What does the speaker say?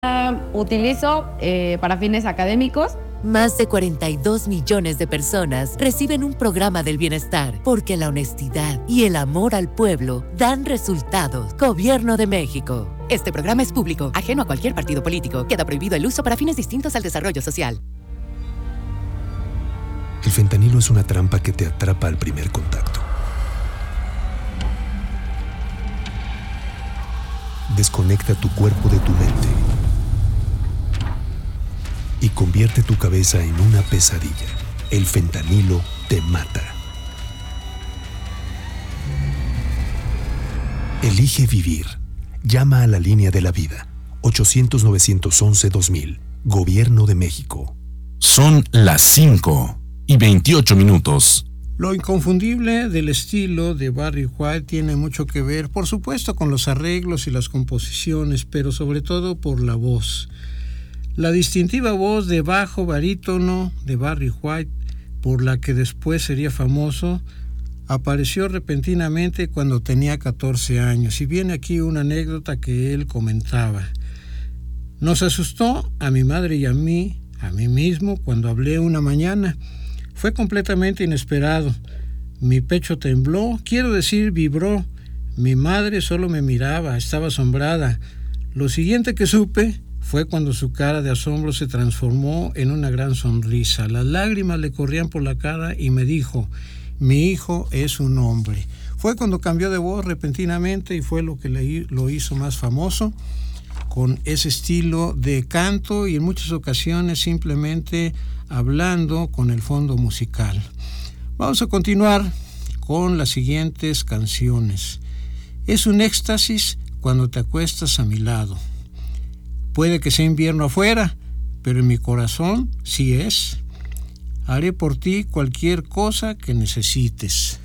Utilizo para fines académicos. Más de 42 millones de personas reciben un programa del bienestar porque la honestidad y el amor al pueblo dan resultados. Gobierno de México. Este programa es público, ajeno a cualquier partido político. Queda prohibido el uso para fines distintos al desarrollo social. El fentanilo es una trampa que te atrapa al primer contacto. Desconecta tu cuerpo de tu mente y convierte tu cabeza en una pesadilla. El fentanilo te mata. Elige vivir. Llama a la línea de la vida. 800-911-2000. Gobierno de México. Son las 5:28. Lo inconfundible del estilo de Barry White tiene mucho que ver, por supuesto, con los arreglos y las composiciones, pero sobre todo por la voz. La distintiva voz de bajo barítono de Barry White, por la que después sería famoso, apareció repentinamente cuando tenía 14 años. Y viene aquí una anécdota que él comentaba. Nos asustó a mi madre y a mí mismo, cuando hablé una mañana. Fue completamente inesperado. Mi pecho tembló, quiero decir, vibró. Mi madre solo me miraba, estaba asombrada. Lo siguiente que supe fue cuando su cara de asombro se transformó en una gran sonrisa. Las lágrimas le corrían por la cara y me dijo: mi hijo es un hombre. Fue cuando cambió de voz repentinamente y fue lo que lo hizo más famoso, con ese estilo de canto y en muchas ocasiones simplemente hablando con el fondo musical. Vamos a continuar con las siguientes canciones. Es un éxtasis cuando te acuestas a mi lado. Puede que sea invierno afuera, pero en mi corazón sí es. Haré por ti cualquier cosa que necesites.